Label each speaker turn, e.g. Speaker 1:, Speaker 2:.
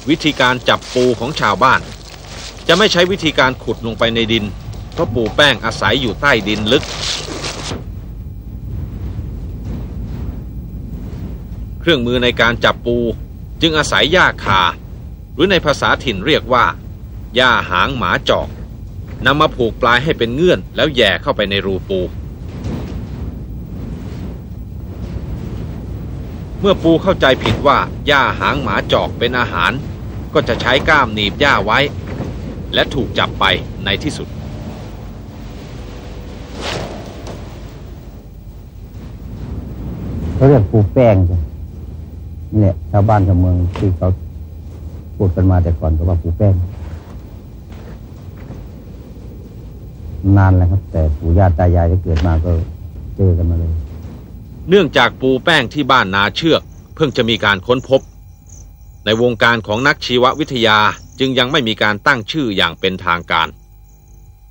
Speaker 1: วิธีการจับปูของชาวบ้านจะไม่ใช้วิธีการขุดลงไปในดินเพราะปูแป้งอาศัยอยู่ใต้ดินลึกเครื่องมือในการจับปูจึงอาศัยหญ้าคาหรือในภาษาถิ่นเรียกว่าหญ้าหางหมาจอกนำมาผูกปลายให้เป็นเงื่อนแล้วแย่เข้าไปในรูปูเมื่อปูเข้าใจผิดว่าหญ้าหางหมาจอกเป็นอาหารก็จะใช้ก้ามหนีบหญ้าไว้และถูกจับไปในที่สุด
Speaker 2: เขาเรียกปูแป้งจ้ะนี่แหละชาวบ้านชาวเมืองที่เขาพูดกันมาแต่ก่อนก็ว่าปูแป้งนานแล้วครับแต่ปู่ย่าตายายที่เกิดมาก็เจอกันมาเลย
Speaker 1: เนื่องจากปูแป้งที่บ้านนาเชือกเพิ่งจะมีการค้นพบในวงการของนักชีววิทยาจึงยังไม่มีการตั้งชื่ออย่างเป็นทางการ